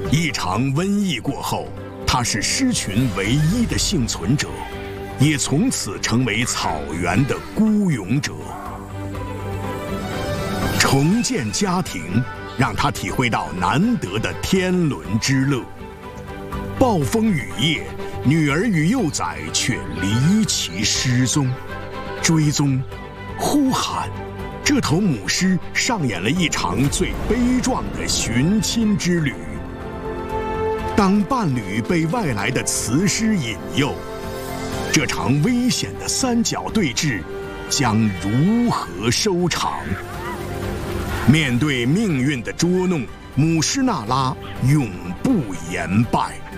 一场瘟疫过后，他是狮群唯一的幸存者，也从此成为草原的孤勇者。重建家庭，让他体会到难得的天伦之乐。暴风雨夜，女儿与幼崽却离奇失踪，追踪，呼喊，这头母狮上演了一场最悲壮的寻亲之旅。当伴侣被外来的雌狮引诱，这场危险的三角对峙将如何收场？面对命运的捉弄，母狮娜拉永不言败。